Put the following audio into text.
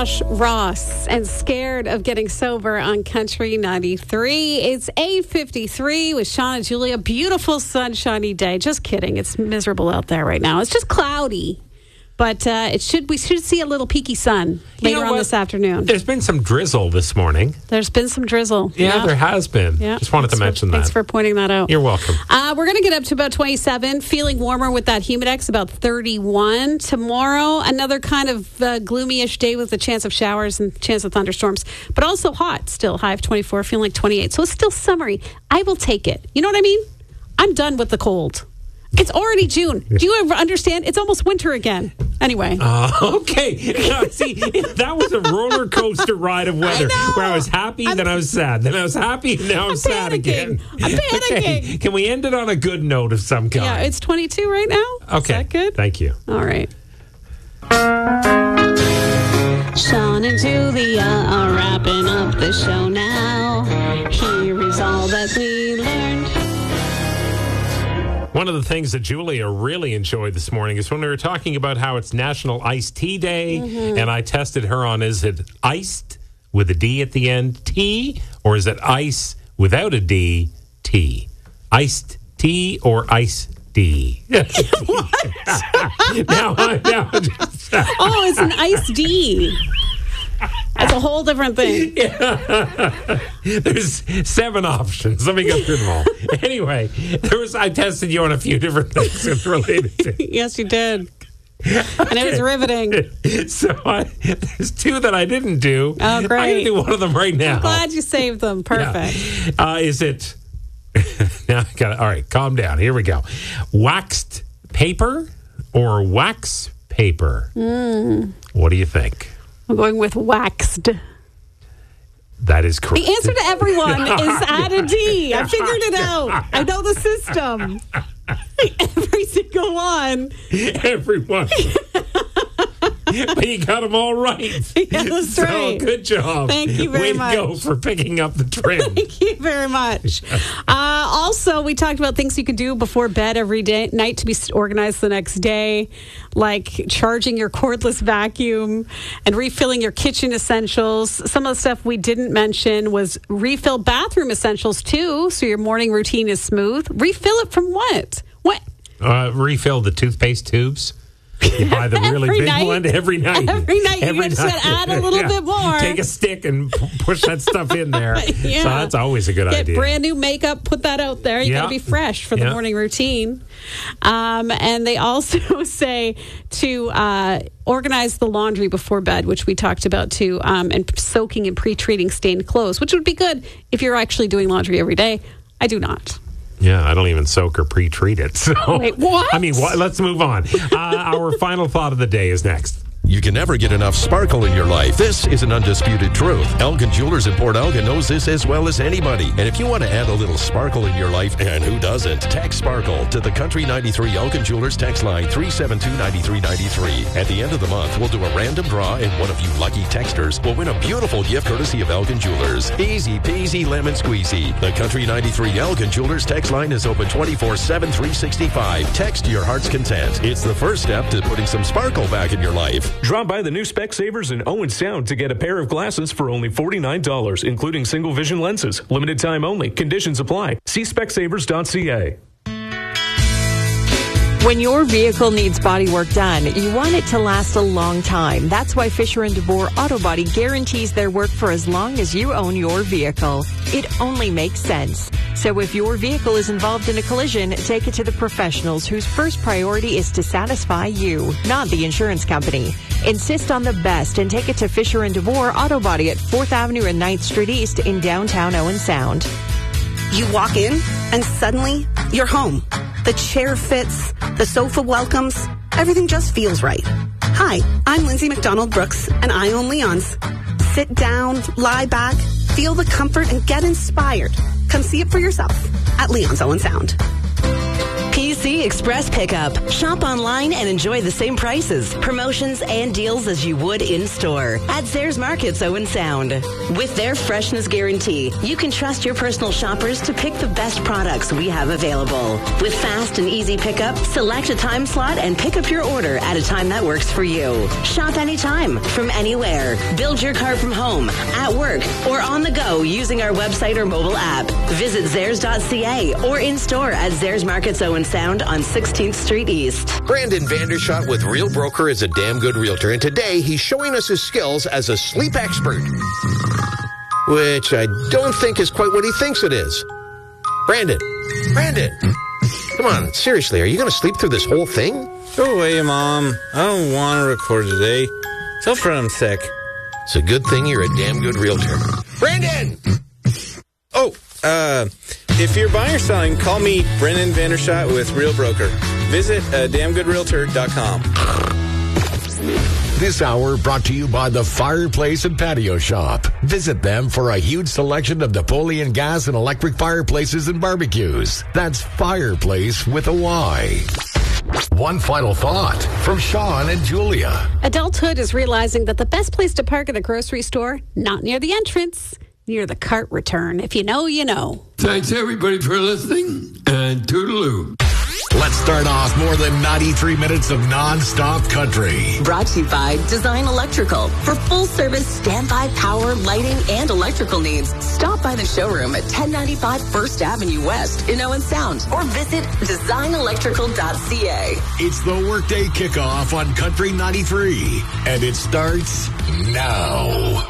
Ross and Scared of Getting Sober on Country 93. It's 8:53 with Sean and Julia. Beautiful sunshiny day. Just kidding. It's miserable out there right now. It's just cloudy. But we should see a little peaky sun later on this afternoon. There's been some drizzle this morning. There's been some drizzle. Yeah, there has been. Yeah. Just wanted to mention that. Thanks for pointing that out. You're welcome. We're going to get up to about 27, feeling warmer with that Humidex, about 31. Tomorrow, another kind of gloomy-ish day with a chance of showers and chance of thunderstorms, but also hot still, high of 24, feeling like 28. So it's still summery. I will take it. You know what I mean? I'm done with the cold. It's already June. Do you ever understand? It's almost winter again. Anyway. Okay. Now, see, that was a roller coaster ride of weather where I was happy, then I was sad. Then I was happy, and now I'm sad again. I'm panicking. Okay. Can we end it on a good note of some kind? Yeah, it's 22 right now. Okay. Is that good? Thank you. All right. Sean and Julia are wrapping up the show now. Here is all that we learned. One of the things that Julia really enjoyed this morning is when we were talking about how it's National Iced Tea Day, and I tested her on, is it iced with a D at the end, tea, or is it ice without a D, tea? Iced tea or ice D? What? now it's an iced D. That's a whole different thing. Yeah. There's 7 options. Let me go through them all. Anyway, I tested you on a few different things it's related to. Yes, you did. And it was riveting. So there's 2 that I didn't do. Oh, great. I'm going to do one of them right now. I'm glad you saved them. Perfect. Yeah. Is it... now I got it. All right, calm down. Here we go. Waxed paper or wax paper? What do you think? I'm going with waxed. That is correct. The answer to everyone is add a D. I figured it out. I know the system. Every single one. Everyone. But you got them all right. Yeah, that's right. Good job. Thank you very much. Way to go for picking up the trend. Thank you very much. Also, we talked about things you can do before bed every night to be organized the next day, like charging your cordless vacuum and refilling your kitchen essentials. Some of the stuff we didn't mention was refill bathroom essentials, too, so your morning routine is smooth. Refill it from what? What? Refill the toothpaste tubes. You buy the really big one every night. Every night. You just add a little bit more. Take a stick and push that stuff in there. Yeah. So that's always a good idea. Get brand new makeup, put that out there. You got to be fresh for the morning routine. And they also say to organize the laundry before bed, which we talked about too, and soaking and pre-treating stained clothes, which would be good if you're actually doing laundry every day. I do not. Yeah, I don't even soak or pre-treat it. So, wait, what? I mean, let's move on. Our final thought of the day is next. You can never get enough sparkle in your life. This is an undisputed truth. Elgin Jewelers in Port Elgin knows this as well as anybody. And if you want to add a little sparkle in your life, and who doesn't, text sparkle to the Country 93 Elgin Jewelers text line 372-9393. At the end of the month, we'll do a random draw, and one of you lucky texters will win a beautiful gift courtesy of Elgin Jewelers. Easy peasy lemon squeezy. The Country 93 Elgin Jewelers text line is open 24/7, 365. Text your heart's content. It's the first step to putting some sparkle back in your life. Drop by the new Specsavers in Owen Sound to get a pair of glasses for only $49, including single vision lenses. Limited time only. Conditions apply. See Specsavers.ca. When your vehicle needs body work done, you want it to last a long time. That's why Fisher & DeBoer Auto Body guarantees their work for as long as you own your vehicle. It only makes sense. So if your vehicle is involved in a collision, take it to the professionals whose first priority is to satisfy you, not the insurance company. Insist on the best and take it to Fisher & DeBoer Auto Body at 4th Avenue and 9th Street East in downtown Owen Sound. You walk in and suddenly you're home. The chair fits, the sofa welcomes, everything just feels right. Hi, I'm Lindsay McDonald Brooks, and I own Leon's. Sit down, lie back, feel the comfort, and get inspired. Come see it for yourself at Leon's Owen Sound. Peace C Express Pickup. Shop online and enjoy the same prices, promotions, and deals as you would in-store at Zayres Markets Owen Sound. With their freshness guarantee, you can trust your personal shoppers to pick the best products we have available. With fast and easy pickup, select a time slot and pick up your order at a time that works for you. Shop anytime, from anywhere. Build your cart from home, at work, or on the go using our website or mobile app. Visit Zayres.ca or in-store at Zayres Markets Owen Sound on 16th Street East. Brandon Vandershot with Real Broker is a damn good realtor, and today he's showing us his skills as a sleep expert, which I don't think is quite what he thinks it is. Brandon, come on, seriously, are you going to sleep through this whole thing? Go away, Mom. I don't want to record today. Tell Fred I'm sick. It's a good thing you're a damn good realtor. Brandon! Oh, if you're buying or selling, call me, Brendan Vandershot with Real Broker. Visit damngoodrealtor.com. This hour brought to you by the Fireplace and Patio Shop. Visit them for a huge selection of Napoleon gas and electric fireplaces and barbecues. That's Fireplace with a Y. One final thought from Sean and Julia. Adulthood is realizing that the best place to park at a grocery store, not near the entrance, near the cart return. If you know, you know. Thanks, everybody, for listening, and toodaloo. Let's start off more than 93 minutes of non-stop country. Brought to you by Design Electrical. For full-service standby power, lighting, and electrical needs, stop by the showroom at 1095 First Avenue West in Owen Sound or visit designelectrical.ca. It's the Workday Kickoff on Country 93, and it starts now.